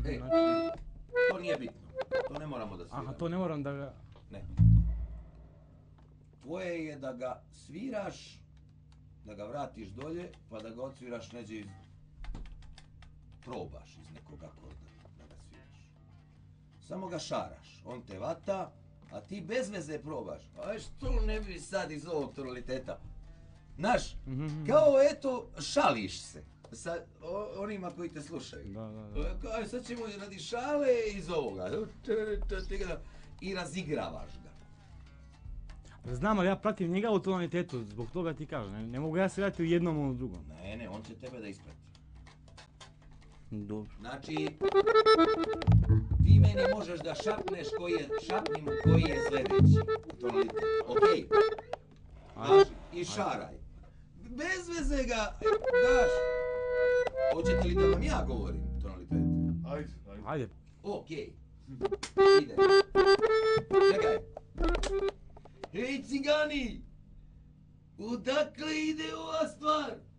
Znači... To nije bitno. To ne moramo da sviramo. Aha, to ne moram da ga... Ne. Tvoje je da ga sviraš, da ga vratiš dolje, pa da ga odsviraš neđe iz... Probaš iz nekog akorda da ga sviraš. Samo ga šaraš, on te vata, a ti bez veze probaš. A što ne bi sad iz ovog tonaliteta? Znaš, kao eto, šališ se sa onima koji te slušaju. Kao sad ćemo radi šale iz ovoga. I razigravaš ga. Znam, ali ja pratim njega u tonalitetu, zbog toga ti kažem. Ne mogu ja svirati u jednom ili u drugom. Ne, on će tebe da isprati. Dobro. Znači, ti meni možeš da šapnim koji je sljedeći tonalitet. Okej? I šaraj. Bez veze ga daš. Hoćete li da vam ja govorim tonalitet? Ajde. Okej. Ide. Čekaj. Hej cigani! Odakle ide ova stvar?